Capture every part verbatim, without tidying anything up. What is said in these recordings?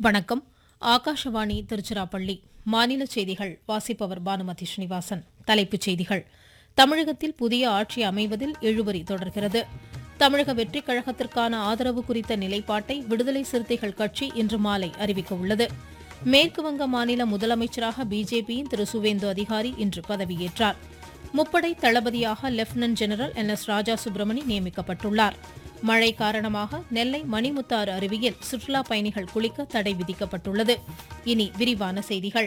வணக்கம். ஆகாஷவாணி திருச்சிராப்பள்ளி. மாநில செய்திகள் வாசிப்பவர் பானுமதி ஸ்ரீனிவாசன். தலைப்புச் செய்திகள். தமிழகத்தில் புதிய ஆட்சி அமைவதில் இழுபறி தொடர்கிறது. தமிழக வெற்றிக் கழகத்திற்கான ஆதரவு குறித்த நிலைப்பாட்டை விடுதலை சிறுத்தைகள் கட்சி இன்று மாலை அறிவிக்க உள்ளது. மேற்குவங்க மாநில முதலமைச்சராக பிஜேபியின் திரு சுவேந்து அதிகாரி இன்று பதவியேற்றார். முப்படை தளபதியாக லெப்டினன்ட் ஜெனரல் என் எஸ் ராஜா சுப்பிரமணி நியமிக்கப்பட்டுள்ளார். மழை காரணமாக நெல்லை மணிமுத்தாறு அருவியில் சுற்றுலா பயணிகள் குளிக்க தடை விதிக்கப்பட்டுள்ளது. இனி விரிவான செய்திகள்.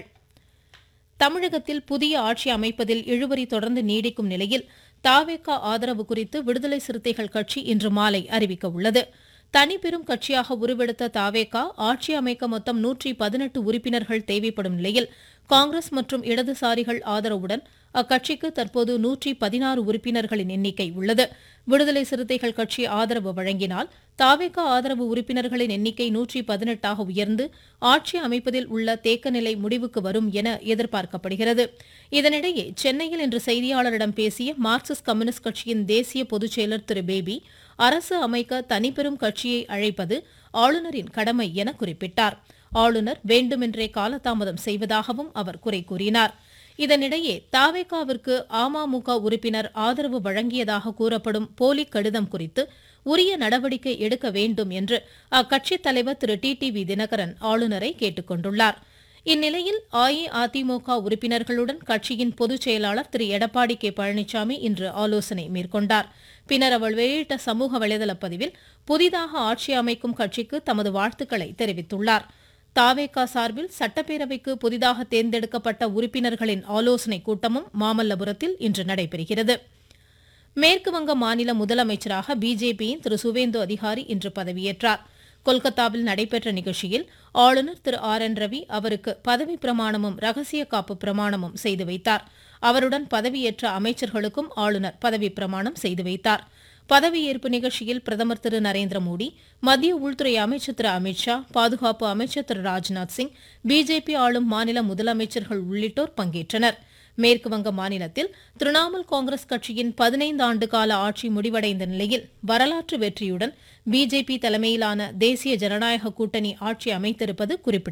தமிழகத்தில் புதிய ஆட்சி அமைப்பதில் இழுபறி தொடர்ந்து நீடிக்கும் நிலையில் தாவேகா ஆதரவு குறித்து விடுதலை சிறுத்தைகள் கட்சி இன்று மாலை அறிவிக்க உள்ளது. தனிப்பெரும் கட்சியாக உருவெடுத்த தாவேகா ஆட்சி அமைக்க மொத்தம் நூற்றி பதினெட்டு உறுப்பினர்கள் தேவைப்படும் நிலையில் காங்கிரஸ் மற்றும் இடதுசாரிகள் ஆதரவுடன் அக்கட்சிக்கு தற்போது நூற்றி பதினாறு உறுப்பினர்களின் எண்ணிக்கை உள்ளது. விடுதலை சிறுத்தைகள் கட்சி ஆதரவு வழங்கினால் தாவேகா ஆதரவு உறுப்பினர்களின் எண்ணிக்கை நூற்றி பதினெட்டாக உயர்ந்து ஆட்சி அமைப்பதில் உள்ள தேக்கநிலை முடிவுக்கு வரும் என எதிர்பார்க்கப்படுகிறது. இதனிடையே சென்னையில் இன்று செய்தியாளரிடம் பேசிய மார்க்சிஸ்ட் கம்யூனிஸ்ட் கட்சியின் தேசிய பொதுச் செயலர் திரு பேபி, அரசு அமைக்க தனிப்பெரும் கட்சியை அழைப்பது ஆளுநரின் கடமை என குறிப்பிட்டார். ஆளுநர் வேண்டுமென்றே காலதாமதம் செய்வதாகவும் அவர் குறை கூறினார். இதனிடையே தாவேகாவிற்கு அமமுக உறுப்பினர் ஆதரவு வழங்கியதாக கூறப்படும் போலி கடிதம் குறித்து உரிய நடவடிக்கை எடுக்க வேண்டும் என்று அக்கட்சித் தலைவர் திரு டி டி வி தினகரன் ஆளுநரை கேட்டுக் கொண்டுள்ளார். இந்நிலையில் அஇஅதிமுக உறுப்பினர்களுடன் கட்சியின் பொதுச் செயலாளர் திரு எடப்பாடி கே பழனிசாமி இன்று ஆலோசனை மேற்கொண்டார். பின்னர் அவர் வெளியிட்ட சமூக வலைதள பதிவில் புதிதாக ஆட்சி அமைக்கும் கட்சிக்கு தமது வாழ்த்துக்களை தெரிவித்துள்ளார். தாவேகா சார்பில் சட்டப்பேரவைக்கு புதிதாக தேர்ந்தெடுக்கப்பட்ட உறுப்பினர்களின் ஆலோசனைக் கூட்டமும் மாமல்லபுரத்தில் இன்று நடைபெறுகிறது. மேற்குவங்க மாநில முதலமைச்சராக பிஜேபியின் திரு சுவேந்து அதிகாரி இன்று பதவியேற்றார். கொல்கத்தாவில் நடைபெற்ற நிகழ்ச்சியில் ஆளுநர் திரு ஆர் என் ரவி அவருக்கு பதவி பிரமாணமும் ரகசிய காப்பு பிரமாணமும் செய்து வைத்தார். அவருடன் பதவியேற்ற அமைச்சர்களுக்கும் ஆளுநர் பதவி பிரமாணம் செய்து வைத்தார். பதவியேற்பு நிகழ்ச்சியில் பிரதமர் திரு நரேந்திர மோடி, மத்திய உள்துறை அமைச்சர் திரு அமித்ஷா, பாதுகாப்பு அமைச்சர் திரு ராஜ்நாத் சிங், பிஜேபி ஆளும் மாநில முதலமைச்சர்கள் உள்ளிட்டோர் பங்கேற்றனர். மேற்குவங்க மாநிலத்தில் திரிணாமுல் காங்கிரஸ் கட்சியின் பதினைந்து ஆண்டு கால ஆட்சி முடிவடைந்த நிலையில் வரலாற்று வெற்றியுடன் பிஜேபி தலைமையிலான தேசிய ஜனநாயக கூட்டணி ஆட்சி அமைத்திருப்பது குறிப்பிடத்தக்கது.